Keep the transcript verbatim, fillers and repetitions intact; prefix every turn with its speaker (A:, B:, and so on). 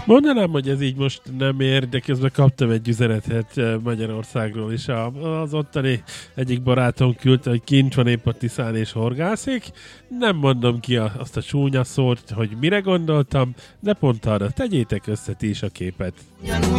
A: Mondanám, hogy ez így most nem ér, de közben kaptam egy üzenetet Magyarországról is. Az ottani egyik barátom küldte, hogy kincs van épp a Tiszán és horgászik. Nem mondom ki azt a csúnya szót, hogy mire gondoltam, de pont arra tegyétek össze ti is a képet.